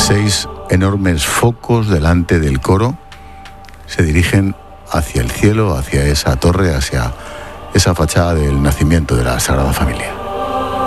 6 enormes focos delante del coro se dirigen hacia el cielo, hacia esa torre, hacia esa fachada del nacimiento de la Sagrada Familia.